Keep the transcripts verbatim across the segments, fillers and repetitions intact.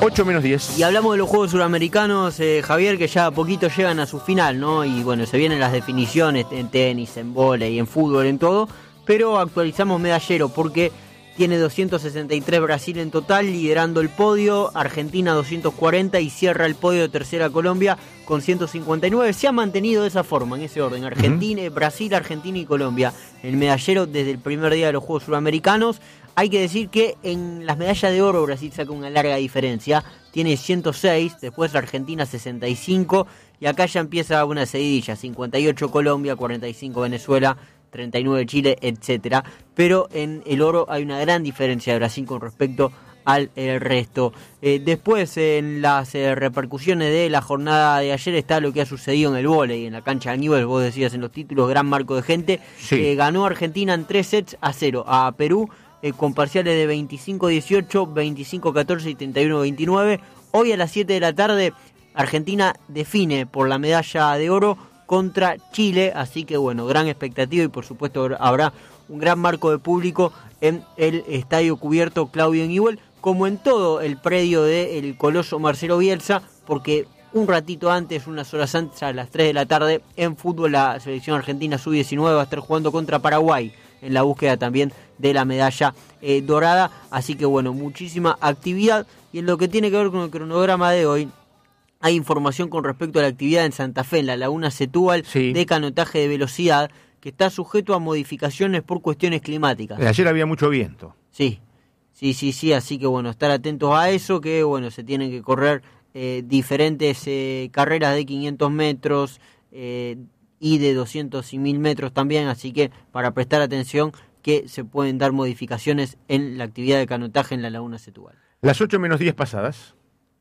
ocho menos diez. Y hablamos de los Juegos Suramericanos, eh, Javier, que ya a poquito llegan a su final, ¿no? Y bueno, se vienen las definiciones en tenis, en vóley, en fútbol, en todo. Pero actualizamos medallero porque tiene doscientos sesenta y tres Brasil en total, liderando el podio. Argentina doscientos cuarenta y cierra el podio de tercera Colombia con ciento cincuenta y nueve. Se ha mantenido de esa forma, en ese orden. Argentina, uh-huh. Brasil, Argentina y Colombia. El medallero desde el primer día de los Juegos Suramericanos. Hay que decir que en las medallas de oro Brasil saca una larga diferencia. Tiene ciento seis, después Argentina sesenta y cinco. Y acá ya empieza una seguidilla. cincuenta y ocho Colombia, cuarenta y cinco Venezuela, treinta y nueve Chile, etcétera. Pero en el oro hay una gran diferencia de Brasil con respecto al el resto. Eh, después, en las eh, repercusiones de la jornada de ayer está lo que ha sucedido en el vóley, en la cancha de Newell's. Vos decías en los títulos, gran marco de gente. Sí. Eh, ganó Argentina en tres sets a cero a Perú, eh, con parciales de veinticinco dieciocho, veinticinco catorce y treinta y uno veintinueve. Hoy a las siete de la tarde, Argentina define por la medalla de oro contra Chile, así que bueno, gran expectativa y por supuesto habrá un gran marco de público en el estadio cubierto Claudio Newell, como en todo el predio del Coloso Marcelo Bielsa, porque un ratito antes, unas horas antes, a las tres de la tarde, en fútbol la selección argentina sub diecinueve va a estar jugando contra Paraguay, en la búsqueda también de la medalla eh, dorada, así que bueno, muchísima actividad. Y en lo que tiene que ver con el cronograma de hoy, hay información con respecto a la actividad en Santa Fe, en la Laguna Setúbal, sí, de canotaje de velocidad, que está sujeto a modificaciones por cuestiones climáticas. Ayer había mucho viento. Sí, sí, sí, sí, así que bueno, estar atentos a eso, que bueno, se tienen que correr eh, diferentes eh, carreras de quinientos metros eh, y de doscientos y mil metros también, así que para prestar atención que se pueden dar modificaciones en la actividad de canotaje en la Laguna Setúbal. Las ocho menos diez pasadas.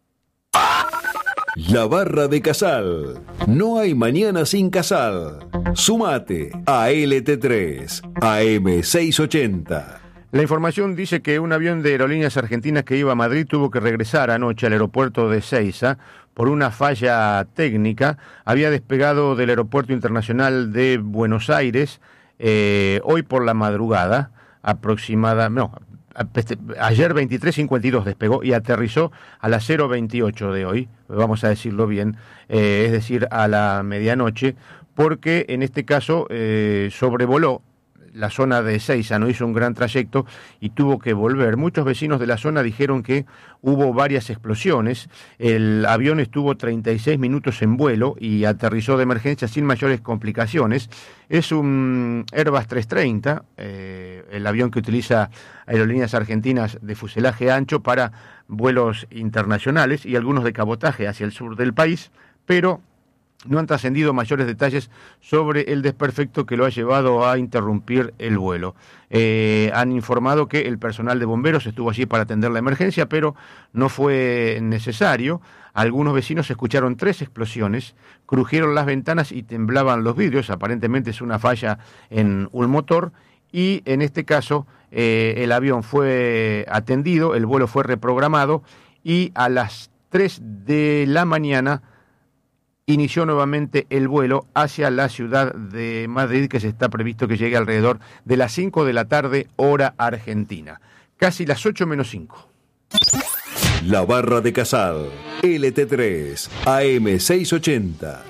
La Barra de Casal. No hay mañana sin Casal. Sumate a L T tres, A M seiscientos ochenta. La información dice que un avión de Aerolíneas Argentinas que iba a Madrid tuvo que regresar anoche al aeropuerto de Ezeiza por una falla técnica. Había despegado del Aeropuerto Internacional de Buenos Aires eh, hoy por la madrugada, aproximada, no, ayer veintitrés cincuenta y dos despegó y aterrizó a las cero veintiocho de hoy, vamos a decirlo bien, eh, es decir, a la medianoche, porque en este caso eh, sobrevoló la zona de Ezeiza, no hizo un gran trayecto y tuvo que volver. Muchos vecinos de la zona dijeron que hubo varias explosiones. El avión estuvo treinta y seis minutos en vuelo y aterrizó de emergencia sin mayores complicaciones. Es un Airbus trescientos treinta, eh, el avión que utiliza Aerolíneas Argentinas de fuselaje ancho para vuelos internacionales y algunos de cabotaje hacia el sur del país, pero no han trascendido mayores detalles sobre el desperfecto que lo ha llevado a interrumpir el vuelo. Eh, han informado que el personal de bomberos estuvo allí para atender la emergencia, pero no fue necesario. Algunos vecinos escucharon tres explosiones, crujieron las ventanas y temblaban los vidrios. Aparentemente es una falla en un motor y en este caso eh, el avión fue atendido, el vuelo fue reprogramado y a las tres de la mañana inició nuevamente el vuelo hacia la ciudad de Madrid, que se está previsto que llegue alrededor de las cinco de la tarde, hora argentina. Casi las ocho menos cinco. La Barra de Casal, L T tres, A M seiscientos ochenta.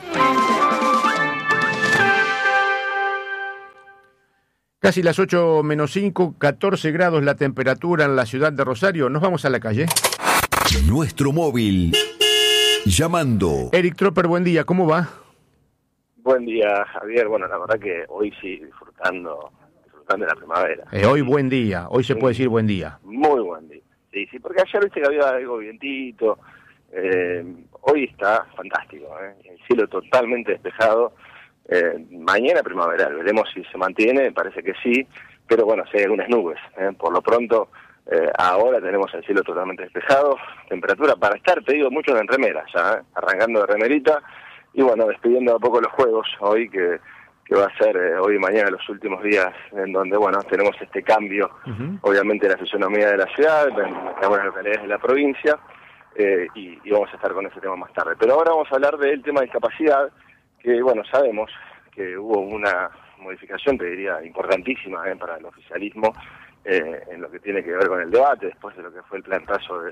Casi las ocho menos cinco, catorce grados la temperatura en la ciudad de Rosario. Nos vamos a la calle. Nuestro móvil. Llamando. Eric Tropper, buen día, ¿cómo va? Buen día, Javier. Bueno, la verdad que hoy sí, disfrutando, disfrutando de la primavera. Eh, hoy buen día, hoy se sí, puede decir buen día. Muy buen día. Sí, sí, porque ayer viste que había algo vientito. Eh, hoy está fantástico, ¿eh? El cielo totalmente despejado. Eh, mañana primaveral, veremos si se mantiene, parece que sí, pero bueno, si hay algunas nubes. ¿eh? Por lo pronto, Eh, ahora tenemos el cielo totalmente despejado, temperatura para estar, te digo, muchos en remera ya, ¿eh? arrancando de remerita, y bueno, despidiendo a poco los juegos hoy, que, que va a ser eh, hoy y mañana los últimos días en donde, bueno, tenemos este cambio, uh-huh. obviamente, de la fisonomía de la ciudad, en algunas localidades de la provincia, eh, y, y vamos a estar con ese tema más tarde. Pero ahora vamos a hablar del tema de discapacidad, que, bueno, sabemos que hubo una modificación, te diría, importantísima ¿eh? para el oficialismo, Eh, en lo que tiene que ver con el debate, después de lo que fue el plantazo de,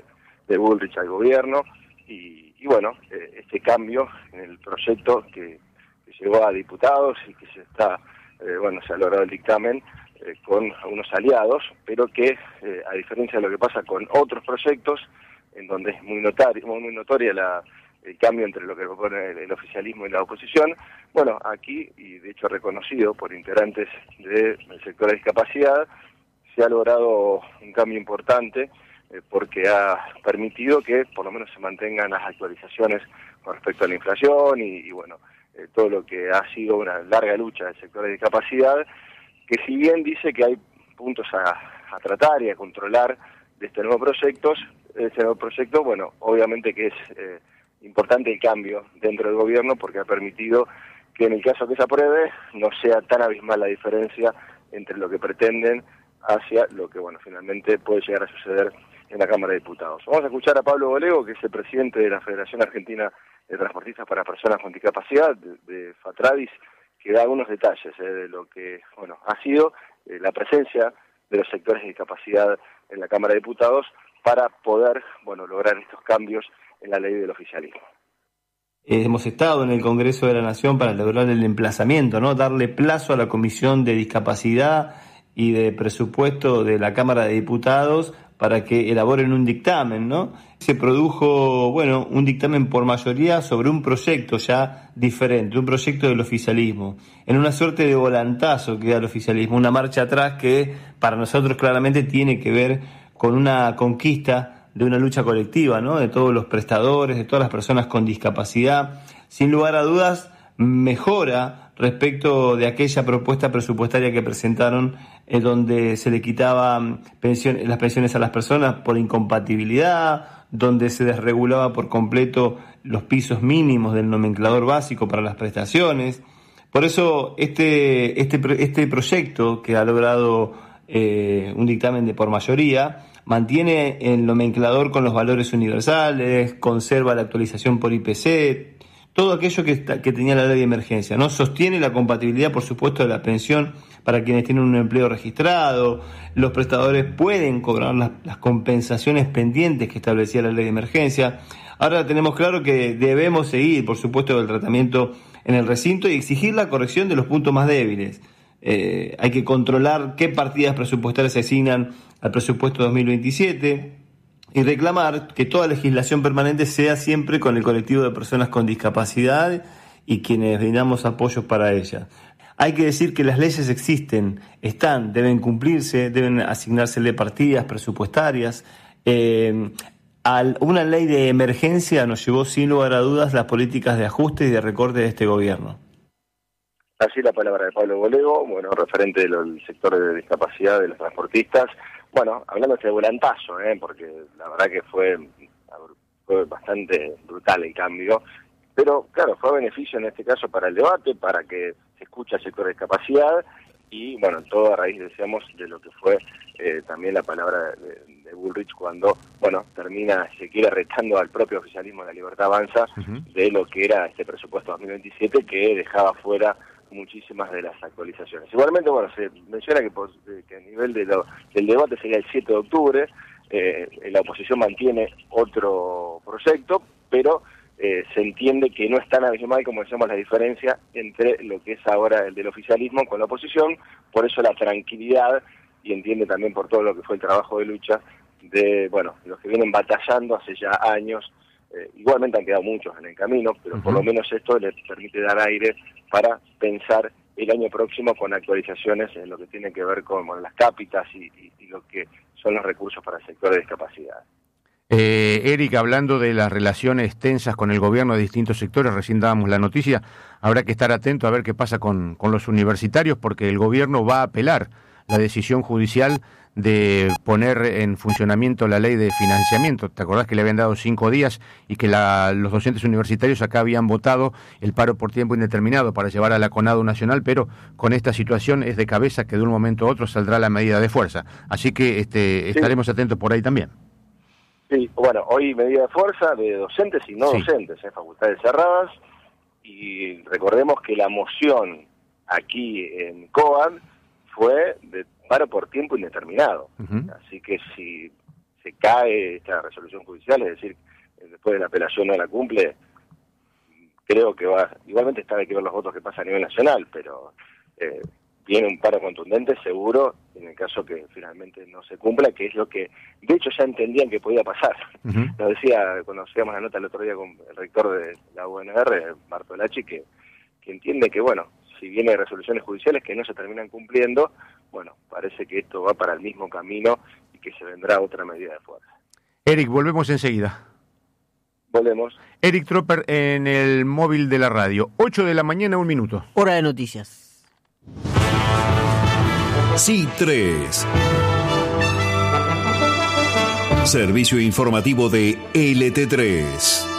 de Bullrich al gobierno, y, y bueno, eh, este cambio en el proyecto que, que llegó a diputados y que se está, eh, bueno, se ha logrado el dictamen eh, con algunos aliados, pero que eh, a diferencia de lo que pasa con otros proyectos, en donde es muy notario, muy, muy notoria la el cambio entre lo que propone el, el oficialismo y la oposición, bueno, aquí, y de hecho reconocido por integrantes del sector de discapacidad, se ha logrado un cambio importante eh, porque ha permitido que por lo menos se mantengan las actualizaciones con respecto a la inflación y, y bueno, eh, todo lo que ha sido una larga lucha del sector de discapacidad, que si bien dice que hay puntos a, a tratar y a controlar de este nuevo proyecto, este nuevo proyecto, bueno, obviamente que es eh, importante el cambio dentro del gobierno porque ha permitido que en el caso que se apruebe no sea tan abismal la diferencia entre lo que pretenden hacia lo que, bueno, finalmente puede llegar a suceder en la Cámara de Diputados. Vamos a escuchar a Pablo Bolego, que es el presidente de la Federación Argentina de Transportistas para Personas con Discapacidad, de, de FATRADIS, que da algunos detalles eh, de lo que, bueno, ha sido eh, la presencia de los sectores de discapacidad en la Cámara de Diputados para poder, bueno, lograr estos cambios en la ley del oficialismo. Eh, hemos estado en el Congreso de la Nación para lograr el emplazamiento, ¿no? Darle plazo a la Comisión de Discapacidad y de Presupuesto de la Cámara de Diputados para que elaboren un dictamen, ¿no? Se produjo, bueno, un dictamen por mayoría sobre un proyecto ya diferente, un proyecto del oficialismo, en una suerte de volantazo que da el oficialismo, una marcha atrás que para nosotros claramente tiene que ver con una conquista de una lucha colectiva, ¿no? De todos los prestadores, de todas las personas con discapacidad. Sin lugar a dudas, mejora respecto de aquella propuesta presupuestaria que presentaron, eh, donde se le quitaban pensión, las pensiones a las personas por incompatibilidad, donde se desregulaba por completo los pisos mínimos del nomenclador básico para las prestaciones. Por eso este, este, este proyecto, que ha logrado eh, un dictamen de por mayoría, mantiene el nomenclador con los valores universales, conserva la actualización por I P C, todo aquello que, está, que tenía la ley de emergencia, ¿no? Sostiene la compatibilidad, por supuesto, de la pensión para quienes tienen un empleo registrado. Los prestadores pueden cobrar las, las compensaciones pendientes que establecía la ley de emergencia. Ahora tenemos claro que debemos seguir, por supuesto, el tratamiento en el recinto y exigir la corrección de los puntos más débiles. Eh, hay que controlar qué partidas presupuestarias se asignan al presupuesto dos mil veintisiete y reclamar que toda legislación permanente sea siempre con el colectivo de personas con discapacidad y quienes brindamos apoyos para ellas. Hay que decir que las leyes existen, están, deben cumplirse, deben asignársele partidas presupuestarias. Eh, a una ley de emergencia nos llevó sin lugar a dudas las políticas de ajuste y de recorte de este gobierno. Así la palabra de Pablo Bolego, bueno, referente del sector de discapacidad de los transportistas. Bueno, hablando de este volantazo, ¿eh? Porque la verdad que fue, fue bastante brutal el cambio, pero claro, fue a beneficio en este caso para el debate, para que se escuche al sector de discapacidad y bueno, todo a raíz, decíamos, de lo que fue eh, también la palabra de, de Bullrich cuando, bueno, termina, se quiere retando al propio oficialismo de La Libertad Avanza uh-huh. de lo que era este presupuesto dos mil veintisiete que dejaba fuera muchísimas de las actualizaciones. Igualmente, bueno, se menciona que, pues, que a nivel de lo, del debate sería el siete de octubre, eh, la oposición mantiene otro proyecto, pero eh, se entiende que no es tan abismal como decíamos la diferencia entre lo que es ahora el del oficialismo con la oposición, por eso la tranquilidad, y entiende también por todo lo que fue el trabajo de lucha de, bueno, los que vienen batallando hace ya años. Eh, igualmente han quedado muchos en el camino, pero uh-huh. por lo menos esto les permite dar aire para pensar el año próximo con actualizaciones en lo que tiene que ver con, bueno, las cápitas y, y, y lo que son los recursos para el sector de discapacidad. Eh, Eric, hablando de las relaciones tensas con el gobierno de distintos sectores, recién dábamos la noticia, habrá que estar atento a ver qué pasa con, con los universitarios, porque el gobierno va a apelar la decisión judicial de poner en funcionamiento la ley de financiamiento. ¿Te acordás que le habían dado cinco días y que la, los docentes universitarios acá habían votado el paro por tiempo indeterminado para llevar a la CONADU Nacional, pero con esta situación es de cabeza que de un momento a otro saldrá la medida de fuerza? Así que este, estaremos sí. atentos por ahí también. Sí, bueno, hoy medida de fuerza de docentes y no sí. docentes, en facultades cerradas, y recordemos que la moción aquí en COAD fue de paro por tiempo indeterminado. Uh-huh. Así que si se cae esta resolución judicial, es decir, después de la apelación no la cumple, creo que va, igualmente está de que ver los votos que pasan a nivel nacional, pero eh, viene un paro contundente seguro en el caso que finalmente no se cumpla, que es lo que de hecho ya entendían que podía pasar. Uh-huh. Nos decía, cuando hacíamos la nota el otro día con el rector de la U N R, Bartolacci, que, que entiende que, bueno, si viene resoluciones judiciales que no se terminan cumpliendo, bueno, parece que esto va para el mismo camino y que se vendrá otra medida de fuerza. Eric, volvemos enseguida. Volvemos. Eric Tropper en el móvil de la radio. ocho de la mañana, un minuto. Hora de noticias. C tres. Servicio informativo de L T tres.